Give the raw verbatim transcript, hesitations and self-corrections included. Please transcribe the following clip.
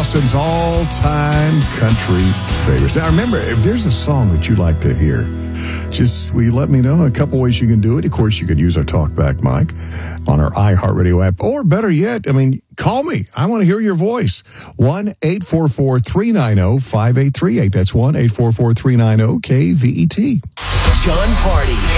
Austin's all-time country favorites. Now, remember, if there's a song that you'd like to hear, just will you let me know? A couple ways you can do it. Of course, you could use our TalkBack mic on our iHeartRadio app, or better yet, I mean, call me. I want to hear your voice. one eight four four, three nine zero, five eight three eight. That's one eight four four, three nine zero, K V E T. John Party